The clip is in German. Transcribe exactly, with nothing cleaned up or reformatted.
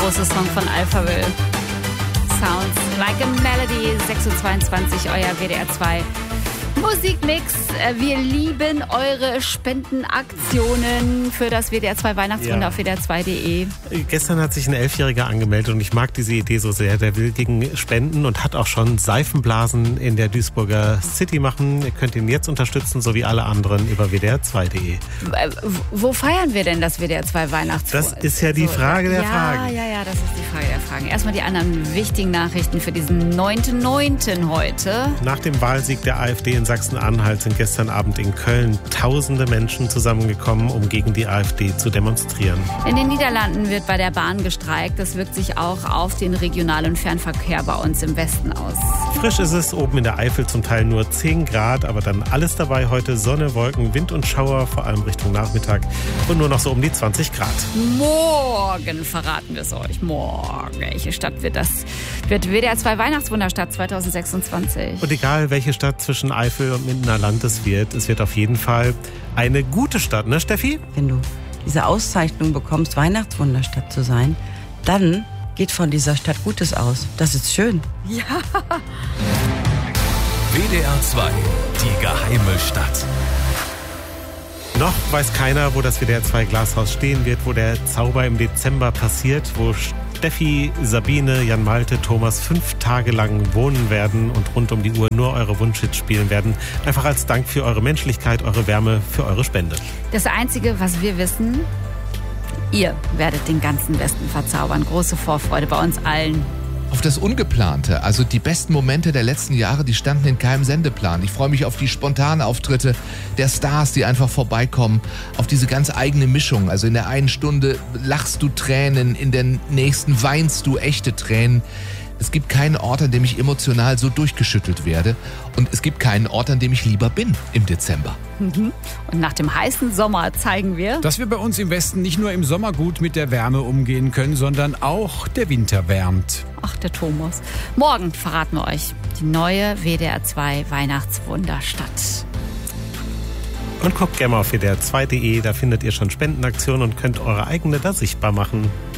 große Song von Alphaville. Sounds like a Melody, sechs Uhr zweiundzwanzig, euer W D R zwei Musikmix. Wir lieben eure Spendenaktionen für das W D R zwei Weihnachtswunder ja. auf W D R zwei Punkt de. Gestern hat sich ein Elfjähriger angemeldet und ich mag diese Idee so sehr. Der will gegen Spenden und hat auch schon Seifenblasen in der Duisburger City machen. Ihr könnt ihn jetzt unterstützen, so wie alle anderen, über W D R zwei Punkt de. Wo feiern wir denn das W D R zwei Weihnachtswunder? Das ist ja die Frage der ja, Fragen. Ja, ja, das ist die Frage der Fragen. Erstmal die anderen wichtigen Nachrichten für diesen neunten neunten heute. Nach dem Wahlsieg der AfD in Sachsen-Anhalt sind gestern Abend in Köln tausende Menschen zusammengekommen, um gegen die AfD zu demonstrieren. In den Niederlanden wird bei der Bahn gestreikt. Das wirkt sich auch auf den Regional- und Fernverkehr bei uns im Westen aus. Frisch ist es, oben in der Eifel zum Teil nur zehn Grad, aber dann alles dabei heute. Sonne, Wolken, Wind und Schauer, vor allem Richtung Nachmittag und nur noch so um die zwanzig Grad. Morgen verraten wir es euch. Morgen. Welche Stadt wird das? Wird W D R zwei Weihnachtswunderstadt zwanzig sechsundzwanzig. Und egal, welche Stadt zwischen Eifel und Mindener Land es wird, es wird auf jeden Fall eine gute Stadt, ne Steffi? Wenn du diese Auszeichnung bekommst, Weihnachtswunderstadt zu sein, dann geht von dieser Stadt Gutes aus. Das ist schön. Ja. W D R zwei, die geheime Stadt. Noch weiß keiner, wo das W D R zwei Glashaus stehen wird, wo der Zauber im Dezember passiert, wo Steffi, Sabine, Jan Malte, Thomas fünf Tage lang wohnen werden und rund um die Uhr nur eure Wunschhits spielen werden. Einfach als Dank für eure Menschlichkeit, eure Wärme, für eure Spende. Das Einzige, was wir wissen, ihr werdet den ganzen Westen verzaubern. Große Vorfreude bei uns allen. Auf das Ungeplante, also die besten Momente der letzten Jahre, die standen in keinem Sendeplan. Ich freue mich auf die spontanen Auftritte der Stars, die einfach vorbeikommen, auf diese ganz eigene Mischung. Also in der einen Stunde lachst du Tränen, in der nächsten weinst du echte Tränen. Es gibt keinen Ort, an dem ich emotional so durchgeschüttelt werde. Und es gibt keinen Ort, an dem ich lieber bin im Dezember. Mhm. Und nach dem heißen Sommer zeigen wir, dass wir bei uns im Westen nicht nur im Sommer gut mit der Wärme umgehen können, sondern auch der Winter wärmt. Ach, der Thomas. Morgen verraten wir euch die neue W D R zwei Weihnachtswunderstadt. Und guckt gerne mal auf W D R zwei Punkt de, da findet ihr schon Spendenaktionen und könnt eure eigene da sichtbar machen.